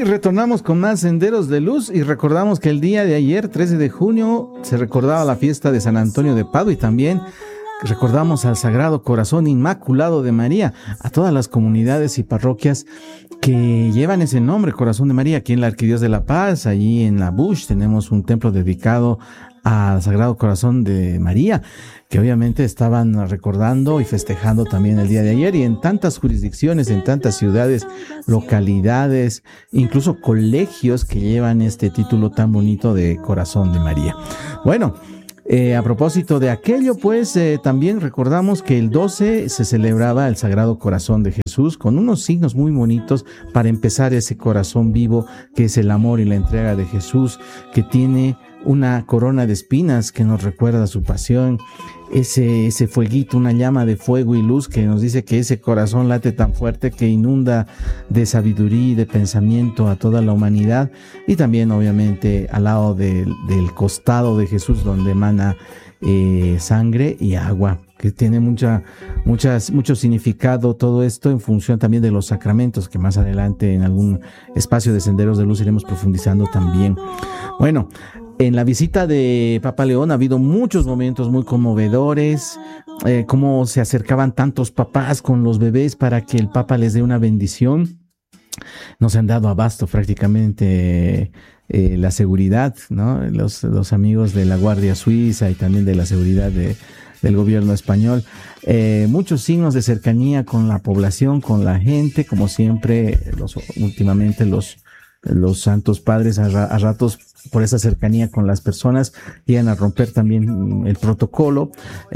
Y retornamos con más Senderos de Luz y recordamos que el día de ayer, 13 de junio, se recordaba la fiesta de San Antonio de Padua y también recordamos al Sagrado Corazón Inmaculado de María, a todas las comunidades y parroquias que llevan ese nombre, Corazón de María. Aquí en la Arquidiócesis de La Paz, allí en la Bush, tenemos un templo dedicado al Sagrado Corazón de María, que obviamente estaban recordando y festejando también el día de ayer, y en tantas jurisdicciones, en tantas ciudades, localidades, incluso colegios que llevan este título tan bonito de Corazón de María. Bueno, a propósito de aquello, pues también recordamos que el 12 se celebraba el Sagrado Corazón de Jesús con unos signos muy bonitos para empezar ese corazón vivo que es el amor y la entrega de Jesús, que tiene una corona de espinas que nos recuerda su pasión, ese fueguito, una llama de fuego y luz que nos dice que ese corazón late tan fuerte que inunda de sabiduría y de pensamiento a toda la humanidad, y también obviamente al lado del costado de Jesús donde emana sangre y agua, que tiene mucho significado todo esto en función también de los sacramentos, que más adelante en algún espacio de Senderos de Luz iremos profundizando también. Bueno, en la visita de Papa León ha habido muchos momentos muy conmovedores, cómo se acercaban tantos papás con los bebés para que el Papa les dé una bendición. No se han dado abasto prácticamente la seguridad, ¿no? Los amigos de la Guardia Suiza y también de la seguridad del gobierno español. Muchos signos de cercanía con la población, con la gente, como siempre, últimamente los santos padres a ratos, por esa cercanía con las personas, llegan a romper también el protocolo,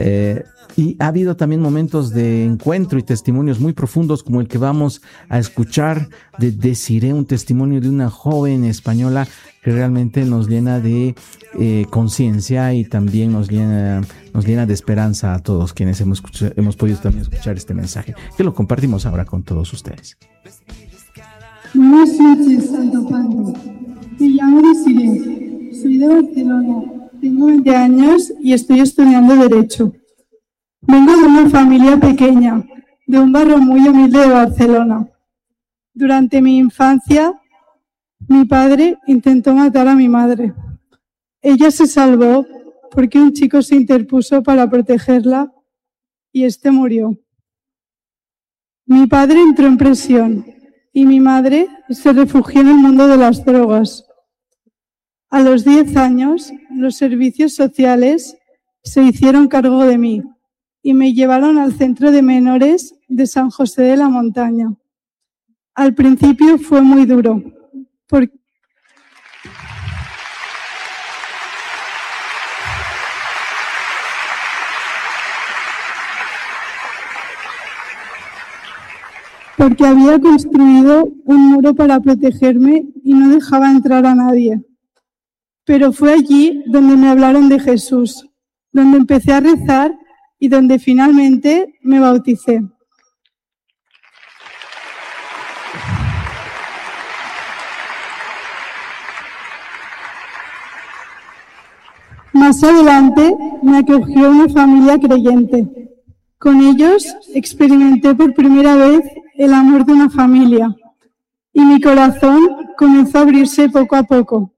y ha habido también momentos de encuentro y testimonios muy profundos, como el que vamos a escuchar de Desiree, un testimonio de una joven española que realmente nos llena de conciencia y también nos llena de esperanza a todos quienes hemos podido también escuchar este mensaje, que lo compartimos ahora con todos ustedes. Buenas noches, Santo Padre. Me llamo Desiree, soy de Barcelona, tengo 20 años y estoy estudiando Derecho. Vengo de una familia pequeña, de un barrio muy humilde de Barcelona. Durante mi infancia, mi padre intentó matar a mi madre. Ella se salvó porque un chico se interpuso para protegerla y este murió. Mi padre entró en prisión y mi madre se refugió en el mundo de las drogas. A los 10 años, los servicios sociales se hicieron cargo de mí y me llevaron al centro de menores de San José de la Montaña. Al principio fue muy duro, porque había construido un muro para protegerme y no dejaba entrar a nadie. Pero fue allí donde me hablaron de Jesús, donde empecé a rezar y donde finalmente me bauticé. Más adelante me acogió una familia creyente. Con ellos experimenté por primera vez el amor de una familia y mi corazón comenzó a abrirse poco a poco.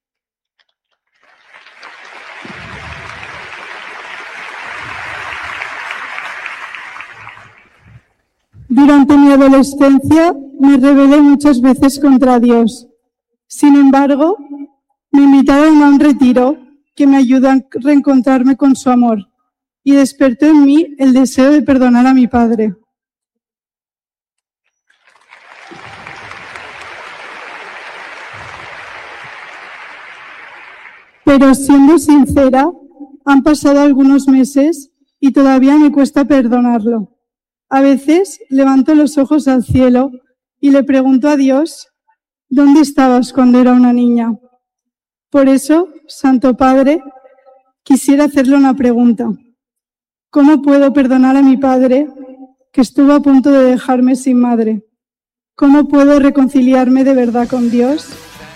Durante mi adolescencia me rebelé muchas veces contra Dios. Sin embargo, me invitaron a un retiro que me ayudó a reencontrarme con su amor y despertó en mí el deseo de perdonar a mi padre. Pero siendo sincera, han pasado algunos meses y todavía me cuesta perdonarlo. A veces levanto los ojos al cielo y le pregunto a Dios, ¿dónde estabas cuando era una niña? Por eso, Santo Padre, quisiera hacerle una pregunta. ¿Cómo puedo perdonar a mi padre que estuvo a punto de dejarme sin madre? ¿Cómo puedo reconciliarme de verdad con Dios?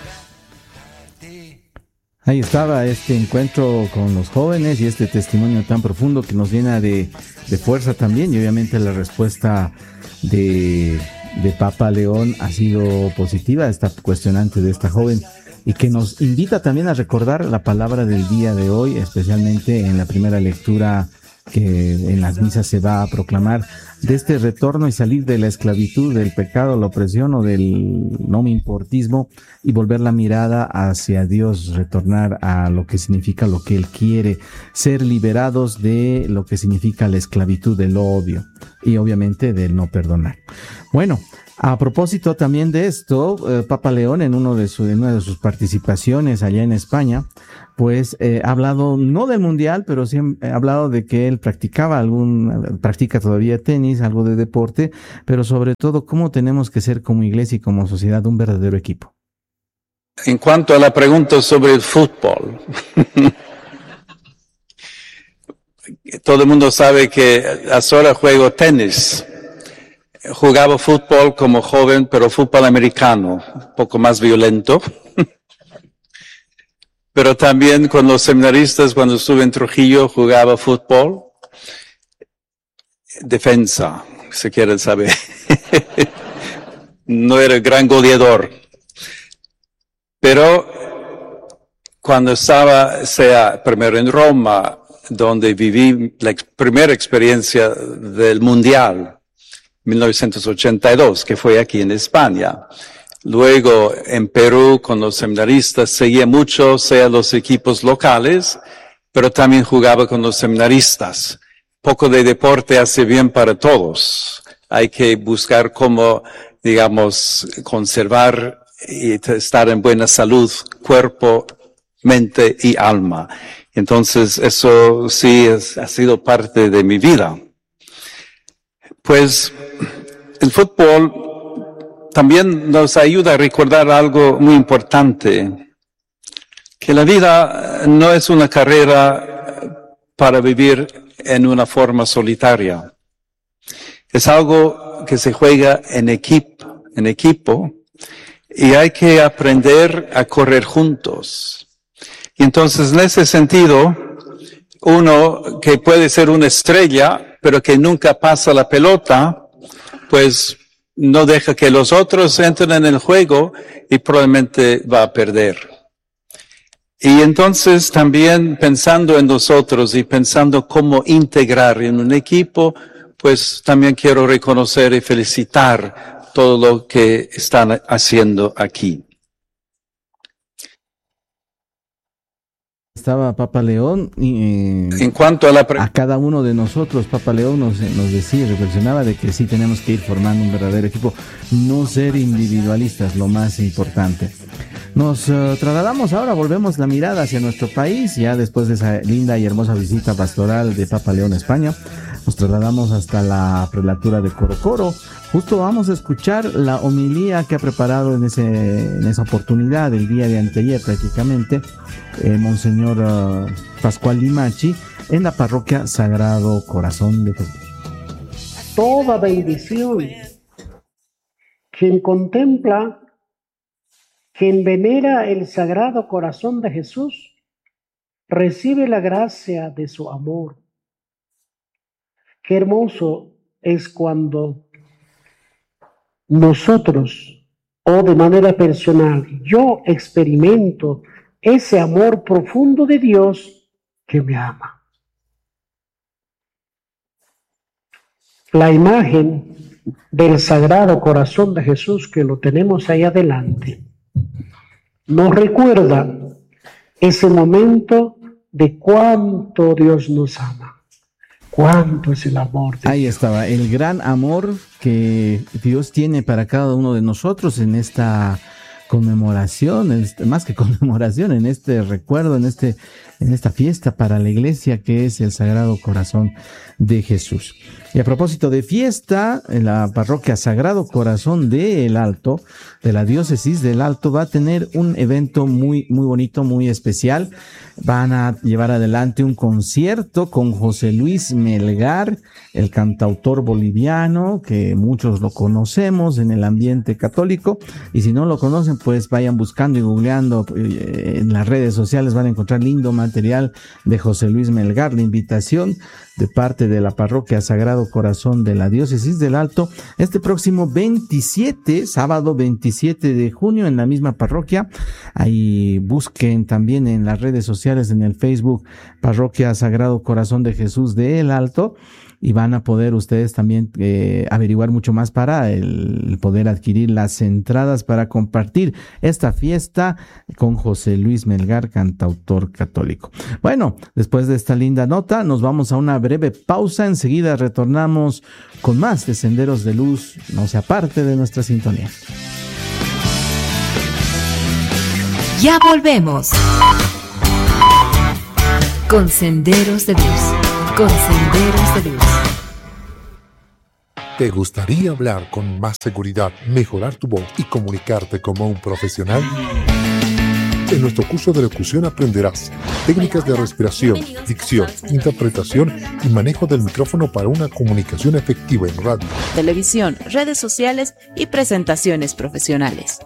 Ahí estaba este encuentro con los jóvenes y este testimonio tan profundo que nos llena de fuerza también, y obviamente la respuesta de de Papa León ha sido positiva, esta cuestionante de esta joven, y que nos invita también a recordar la palabra del día de hoy, especialmente en la primera lectura que en las misas se va a proclamar, de este retorno y salir de la esclavitud, del pecado, la opresión o del no me importismo, y volver la mirada hacia Dios, retornar a lo que significa lo que Él quiere, ser liberados de lo que significa la esclavitud del odio y obviamente del no perdonar. Bueno, a propósito también de esto, Papa León en una de sus participaciones allá en España, pues ha hablado no del mundial, pero sí ha hablado de que él practica todavía tenis, algo de deporte, pero sobre todo cómo tenemos que ser como iglesia y como sociedad un verdadero equipo. En cuanto a la pregunta sobre el fútbol, todo el mundo sabe que ahora juego tenis. Jugaba fútbol como joven, pero fútbol americano, un poco más violento. Pero también con los seminaristas, cuando estuve en Trujillo, jugaba fútbol. Defensa, si quieren saber. No era gran goleador. Pero cuando estaba, primero en Roma, donde viví la primera experiencia del Mundial, 1982, que fue aquí en España. Luego en Perú con los seminaristas seguía mucho, los equipos locales, pero también jugaba con los seminaristas. Poco de deporte hace bien para todos. Hay que buscar cómo, digamos, conservar y estar en buena salud, cuerpo, mente y alma. Entonces eso sí ha sido parte de mi vida. Pues el fútbol también nos ayuda a recordar algo muy importante, que la vida no es una carrera para vivir en una forma solitaria. Es algo que se juega en equipo, y hay que aprender a correr juntos. Y entonces, en ese sentido, uno que puede ser una estrella, pero que nunca pasa la pelota, pues no deja que los otros entren en el juego y probablemente va a perder. Y entonces también pensando en nosotros y pensando cómo integrar en un equipo, pues también quiero reconocer y felicitar todo lo que están haciendo aquí. Estaba Papa León y en cuanto a cada uno de nosotros, Papa León nos decía, reflexionaba de que sí tenemos que ir formando un verdadero equipo, no ser individualistas, lo más importante. Nos trasladamos ahora, volvemos la mirada hacia nuestro país, ya después de esa linda y hermosa visita pastoral de Papa León a España, nos trasladamos hasta la prelatura de Corocoro. Justo vamos a escuchar la homilía que ha preparado en esa oportunidad, el día de anteayer prácticamente, Monseñor Pascual Limachi, en la parroquia Sagrado Corazón de Jesús. Toda bendición, quien contempla, quien venera el Sagrado Corazón de Jesús, recibe la gracia de su amor. Qué hermoso es cuando nosotros, o de manera personal, yo experimento ese amor profundo de Dios que me ama. La imagen del Sagrado Corazón de Jesús, que lo tenemos ahí adelante, nos recuerda ese momento de cuánto Dios nos ama. ¿Cuánto es el amor de Ahí Dios? estaba, el gran amor que Dios tiene para cada uno de nosotros en esta conmemoración, más que conmemoración, en este recuerdo, en esta fiesta para la iglesia que es el Sagrado Corazón de Jesús. Y a propósito de fiesta, en la parroquia Sagrado Corazón de El Alto, de la diócesis del Alto, va a tener un evento muy, muy bonito, muy especial. Van a llevar adelante un concierto con José Luis Melgar, el cantautor boliviano, que muchos lo conocemos en el ambiente católico, y si no lo conocen, español, pues vayan buscando y googleando en las redes sociales, van a encontrar lindo material de José Luis Melgar. La invitación de parte de la Parroquia Sagrado Corazón de la Diócesis del Alto, este próximo 27, sábado 27 de junio, en la misma parroquia. Ahí busquen también en las redes sociales, en el Facebook, Parroquia Sagrado Corazón de Jesús del Alto, y van a poder ustedes también averiguar mucho más para el poder adquirir las entradas para compartir esta fiesta con José Luis Melgar, cantautor católico. Bueno, después de esta linda nota, nos vamos a una breve pausa. Enseguida retornamos con más de Senderos de Luz. No se aparte de nuestra sintonía. Ya volvemos con Senderos de Luz. Con Senderos de Luz. ¿Te gustaría hablar con más seguridad, mejorar tu voz y comunicarte como un profesional? En nuestro curso de locución aprenderás técnicas de respiración, dicción, interpretación y manejo del micrófono para una comunicación efectiva en radio, televisión, redes sociales y presentaciones profesionales.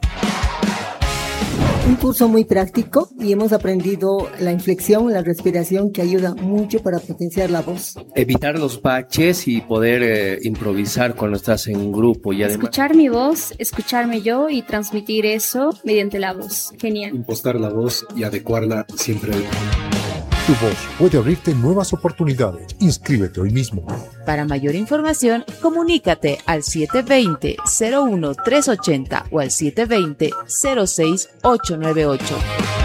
Un curso muy práctico y hemos aprendido la inflexión, la respiración, que ayuda mucho para potenciar la voz. Evitar los baches y poder improvisar cuando estás en un grupo. Y además, escuchar mi voz, escucharme yo y transmitir eso mediante la voz. Genial. Impostar la voz y adecuarla siempre. Tu voz puede abrirte nuevas oportunidades. Inscríbete hoy mismo. Para mayor información, comunícate al 720-01380 o al 720-06898.